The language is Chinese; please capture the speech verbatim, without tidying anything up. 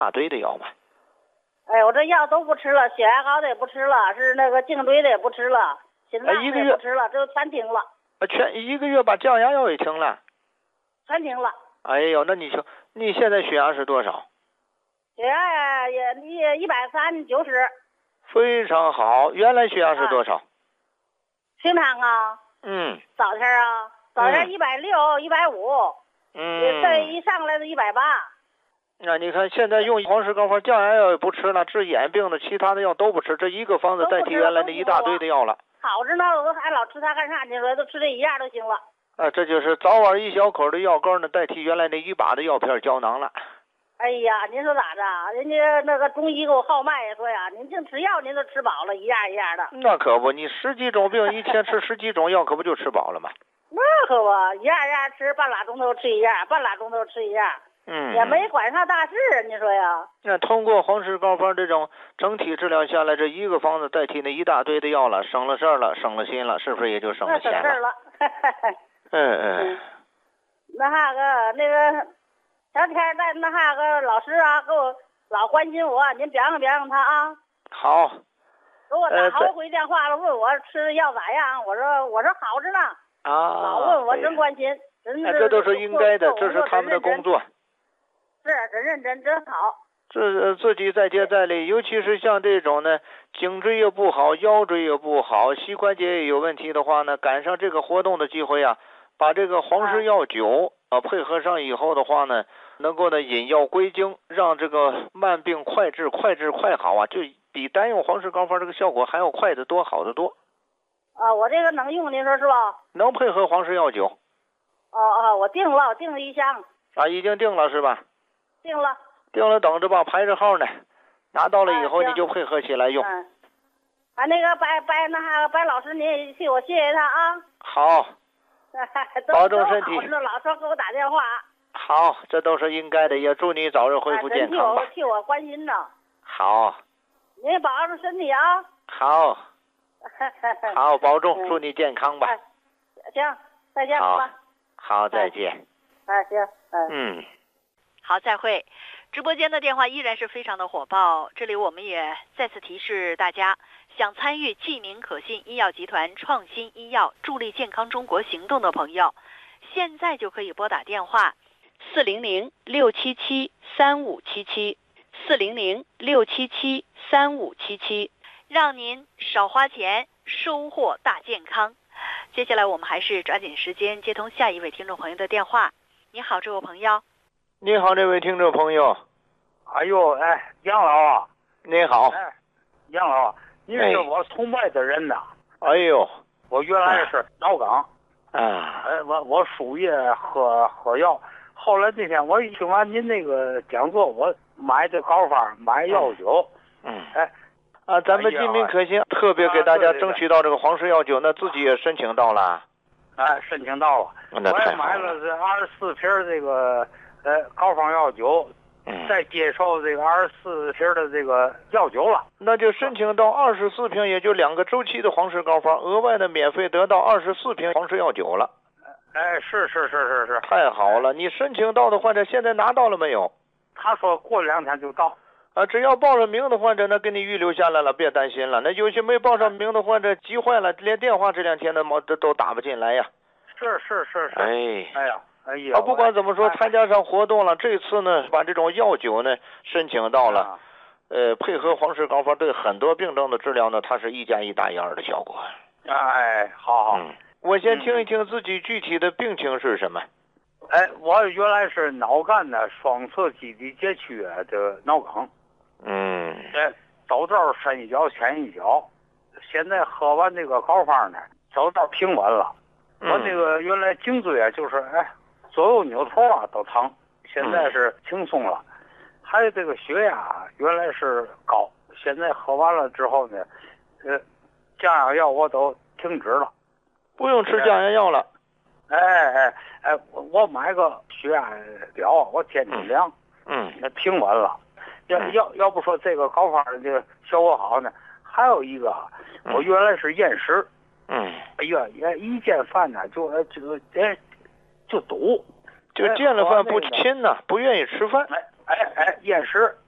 大堆的药嘛。 哎，我这药都不吃了，血压高的也不吃了，是那个颈椎的也不吃了，心脏的也不吃了，这全停了。 啊，全一个月把降压药也停了。 全停了。 哎呦，那你说你现在血压是多少？ 血压呀也也一百三九十。 非常好，原来血压是多少？啊、 平常啊。 嗯。 早天啊，早天一百六、一百五。 嗯。 这一上来是一百八。 那你看现在用黄石膏方降压药也不吃了，治眼病的其他的药都不吃，这一个方子代替原来的一大堆的药了。 好着呢，我还老吃它干啥？你说都吃这一样就行了。 啊，这就是早晚一小口的药膏呢，代替原来那一把的药片胶囊了。 哎呀，您说咋着？人家那个中医给我号脉也说呀，您净吃药，您都吃饱了，一样一样的。 那可不，你十几种病一天吃十几种药，可不就吃饱了吗？ 那可不，一样一样吃，半拉钟头吃一样，半拉钟头吃一样。 嗯， 也没管上大事，你说呀？ 那通过黄石膏方这种整体治疗下来，这一个方子代替那一大堆的药了，省了事儿了，省了心了，是不是也就省了钱了？ 省事了。 嗯嗯。 那哈个那个前天在那哈个老师啊，给我老关心我，您表扬表扬他啊。 好。 给我打好几回电话了，问我吃的药咋样？我说我说好着呢。 啊。 老问我真关心，真是。 这都是应该的，这是他们的工作。 是真认真真好， 这自己在接在厉，尤其是像这种呢，颈椎也不好，腰椎也不好，膝关节也有问题的话呢，赶上这个活动的机会啊，把这个黄石药酒啊配合上以后的话呢，能够呢引药归经，让这个慢病快治，快治快好啊，就比单用黄石膏方这个效果还要快得多，好得多。 啊，我这个能用，您说是吧？ 能配合黄石药酒。 哦哦，我定了，我定了一箱。 啊，已经定了是吧？ 定了， 定了，等着吧，排着号呢。拿到了以后，你就配合起来用。 嗯。啊，那个白白那哈白老师，你也替我谢谢他啊。 好。保重身体。 老说给我打电话。 好，这都是应该的，也祝你早日恢复健康吧。 替我替我关心呢。 好。 您保重身体啊。 好。好，保重，祝你健康吧。 行，再见吧。 好，再见。 哎，行，嗯。 嗯。 好，再会。直播间的电话依然是非常的火爆，这里我们也再次提示大家，想参与济民可信医药集团创新医药助力健康中国行动的朋友，现在就可以拨打电话四零零六七七三五七七四零零六七七三五七七，让您少花钱，收获大健康。接下来我们还是抓紧时间接通下一位听众朋友的电话。你好，这位朋友。 你好，这位听众朋友。 哎呦，哎，杨老啊， 你好。 哎，杨老，你是我崇拜的人呐。 哎呦， 我原来是脑梗。 啊。 哎，我我输液喝喝药，后来那天我一听完您那个讲座，我买的膏方，买药酒。 嗯。 哎。 啊，咱们济民可信、哎、特别给大家争取到这个黄石药酒，那自己也申请到了。 哎，申请到了。 我也买了这二十四瓶这个。呃，膏方药酒， 嗯， 再接受这个二十四瓶的这个药酒了， 那就申请到二十四瓶，也就两个周期的黄石膏方，额外的免费得到二十四瓶黄石药酒了。 哎，是是是是是， 太好了！你申请到的患者现在拿到了没有？ 他说过两天就到。 啊，只要报上名的患者，那给你预留下来了，别担心了。那有些没报上名的患者急坏了，连电话这两天的毛都都打不进来呀。 是是是是。 哎， 哎呀。哎呀， 啊，不管怎么说，参加上活动了，这次呢，把这种药酒呢申请到了， 啊、 呃，配合黄石膏方对很多病症的治疗呢，它是一加一大于二的效果。 哎，好好， 嗯，我先听一听自己具体的病情是什么。 哎，我原来是脑干的双侧基底结区的脑梗。 嗯。 哎，走道深一脚浅一脚，现在喝完这个膏方呢，走道平稳了。我那个原来颈椎啊，就是哎左右扭头啊都疼，现在是轻松了。嗯、还有这个血压原来是高，现在喝完了之后呢，呃，降压药我都停止了， 不用吃降压药了。 哎哎哎，我我买个血压表，我天天量， 嗯， 那平稳了。要要要不说这个膏方这个效果好呢，还有一个，我原来是厌食。 嗯， 哎呀，一见饭呢就就哎就堵， 就见了饭不亲呐、哎，不愿意吃饭。 哎哎哎，厌食，